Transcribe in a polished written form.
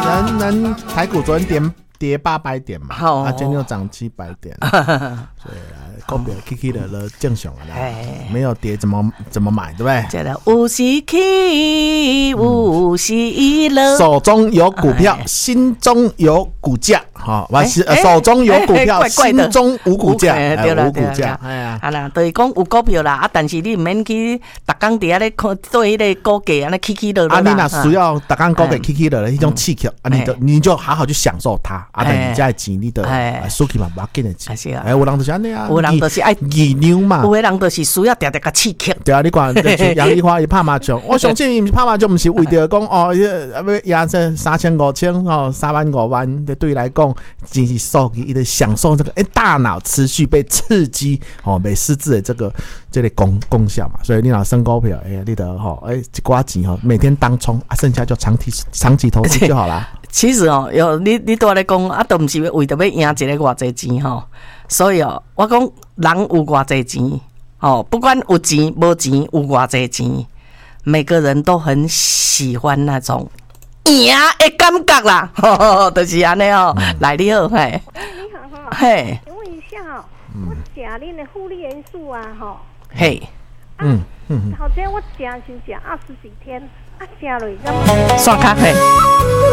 能台股昨天跌800点嘛，啊，今天又涨700点，所以股票起起落落正常的啦，没有跌怎么买，对不对？ 这个有时起，有时落， 手中有股票，心中有股价，哈，手中有股票，心中无股价，无股价，哎呀， 啊啦，就是讲有股票啦，啊，但是你唔免去逐工伫遐咧看对迄个股价安尼起起落落啦。 啊，你若需要逐工股价起起落落，迄种刺激，啊，你就好好去享受它，啊，但你家钱你的输去嘛，不要紧的钱，有人就是安尼啊， 有人就是爱二牛嘛， 有的人就是需要常常甲刺激。 对啊，你看杨丽花伊拍麻将，我相信伊拍麻将毋是为着讲哦，要压这3000、5000哦，3万5万，对伊来讲，只是数据伊的享受这个大脑持续被刺激哦，被失智的这个功效嘛，所以你若升股票，你得一寡钱每天当冲啊，剩下就长期投资就好啦。 其实你拄咧讲啊，都毋是为着要赢一个偌济钱吼，所以我讲人有偌济钱不管有钱无钱，有偌济钱，每个人都很喜欢那种赢的感觉啦，就是安尼来你好，嘿， 你好哈， 嘿， 请问一下我食恁的护理元素啊， 嘿， 好像我食先食20几天，啊，食落刷卡嘿。